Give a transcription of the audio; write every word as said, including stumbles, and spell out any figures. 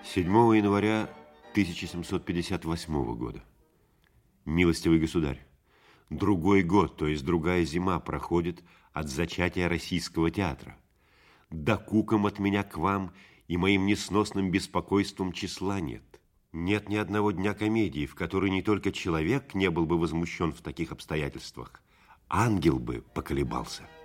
седьмого января тысяча семьсот пятьдесят восьмого года. Милостивый государь, другой год, то есть другая зима, проходит от зачатия Российского театра. Докуком от меня к вам и моим несносным беспокойством числа нет. Нет ни одного дня комедии, в которой не только человек не был бы возмущен в таких обстоятельствах, ангел бы поколебался.